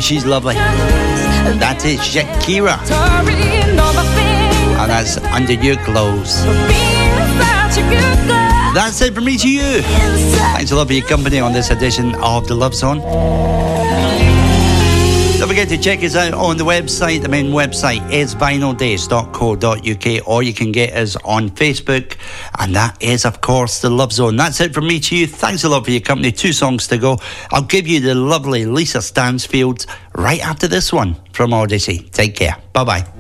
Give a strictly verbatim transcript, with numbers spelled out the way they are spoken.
she's lovely. That is Shakira. And that's Under Your Clothes. That's it from me to you. Thanks a lot for your company on this edition of The Love Zone. Don't forget to check us out on the website. The main website is vinyl days dot co dot uk, or you can get us on Facebook, and that is, of course, The Love Zone. That's it from me to you. Thanks a lot for your company. Two songs to go. I'll give you the lovely Lisa Stansfield right after this one from Odyssey. Take care. Bye-bye.